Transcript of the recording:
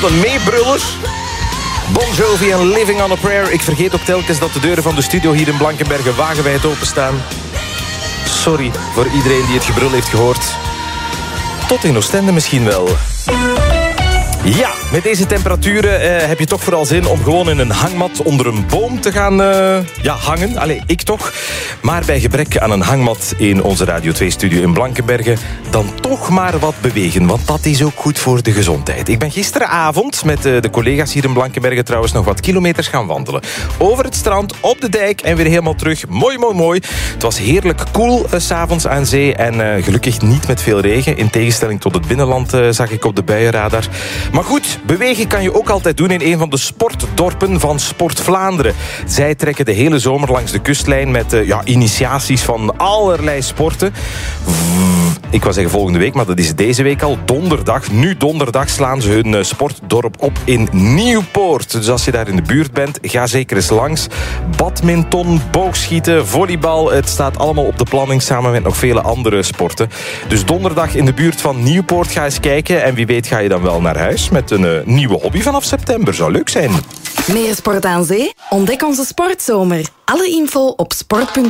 Wat een meebruller. Bon Jovi en Living on a Prayer. Ik vergeet ook telkens dat de deuren van de studio hier in Blankenberge wagenwijd openstaan. Sorry voor iedereen die het gebrul heeft gehoord. Tot in Oostende misschien wel. Ja, met deze temperaturen heb je toch vooral zin om gewoon in een hangmat onder een boom te gaan hangen. Allee, ik toch. Maar bij gebrek aan een hangmat in onze Radio 2-studio in Blankenberge, dan toch maar wat bewegen, want dat is ook goed voor de gezondheid. Ik ben gisteravond met de collega's hier in Blankenberge trouwens nog wat kilometers gaan wandelen. Over het strand, op de dijk en weer helemaal terug. Mooi, mooi, mooi. Het was heerlijk koel 's avonds aan zee en gelukkig niet met veel regen. In tegenstelling tot het binnenland zag ik op de buienradar. Maar goed, bewegen kan je ook altijd doen in een van de sportdorpen van Sport Vlaanderen. Zij trekken de hele zomer langs de kustlijn met initiaties van allerlei sporten. Ik wou zeggen volgende week, maar dat is deze week al. Donderdag, nu donderdag, slaan ze hun sportdorp op in Nieuwpoort. Dus als je daar in de buurt bent, ga zeker eens langs. Badminton, boogschieten, volleybal. Het staat allemaal op de planning samen met nog vele andere sporten. Dus donderdag in de buurt van Nieuwpoort, ga eens kijken. En wie weet ga je dan wel naar huis met een nieuwe hobby vanaf september. Zou leuk zijn. Meer sport aan zee? Ontdek onze sportzomer. Alle info op sport.be.